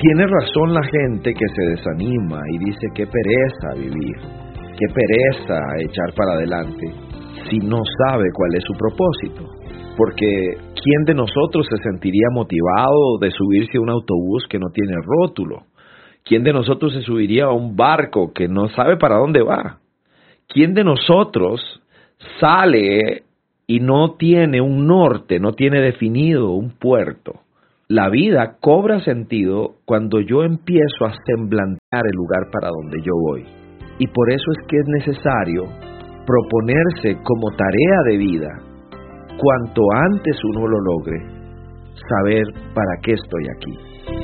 Tiene razón la gente que se desanima y dice qué pereza vivir, qué pereza echar para adelante, si no sabe cuál es su propósito. Porque ¿quién de nosotros se sentiría motivado de subirse a un autobús que no tiene rótulo? ¿Quién de nosotros se subiría a un barco que no sabe para dónde va? ¿Quién de nosotros sale y no tiene un norte, no tiene definido un puerto? La vida cobra sentido cuando yo empiezo a semblantear el lugar para donde yo voy. Y por eso es que es necesario proponerse como tarea de vida, cuanto antes uno lo logre, saber para qué estoy aquí.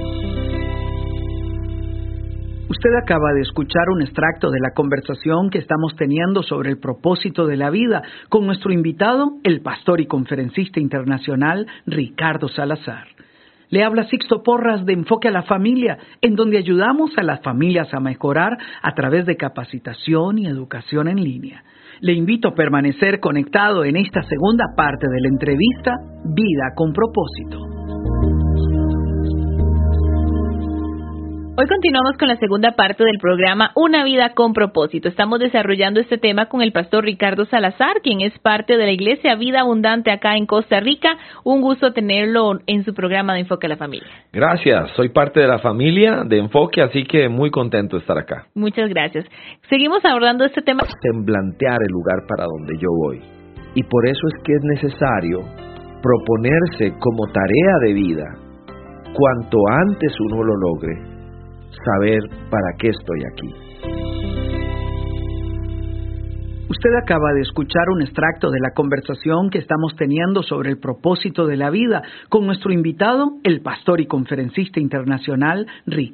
Usted acaba de escuchar un extracto de la conversación que estamos teniendo sobre el propósito de la vida con nuestro invitado, el pastor y conferencista internacional Ricardo Salazar. Le habla Sixto Porras de Enfoque a la Familia, en donde ayudamos a las familias a mejorar a través de capacitación y educación en línea. Le invito a permanecer conectado en esta segunda parte de la entrevista Vida con Propósito. Hoy continuamos con la segunda parte del programa Una Vida con Propósito. Estamos desarrollando este tema con el pastor Ricardo Salazar, quien es parte de la Iglesia Vida Abundante acá en Costa Rica. Un gusto tenerlo en su programa de Enfoque a la Familia. Gracias, soy parte de la familia de Enfoque, así que muy contento de estar acá. Muchas gracias. Seguimos abordando este tema. Semblantear el lugar para donde yo voy. Y por eso es que es necesario proponerse como tarea de vida, cuanto antes uno lo logre, saber para qué estoy aquí. Usted acaba de escuchar un extracto de la conversación que estamos teniendo sobre el propósito de la vida con nuestro invitado, el pastor y conferencista internacional Ricardo